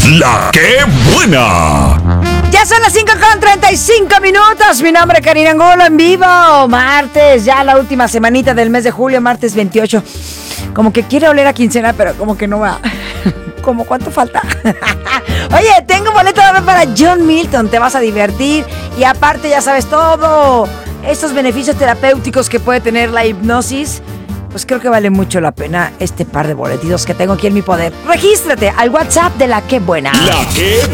La que buena. Ya son las 5:35. Mi nombre es Karina Angulo, en vivo. Martes, ya la última semanita del mes de julio, martes 28. Como que quiere oler a quincena, pero como que no va. ¿Cómo cuánto falta? Oye, tengo boleto para John Milton. Te vas a divertir. Y aparte, ya sabes, todo estos beneficios terapéuticos que puede tener la hipnosis. Pues creo que vale mucho la pena este par de boletitos que tengo aquí en mi poder. Regístrate al WhatsApp de La Que Buena. La que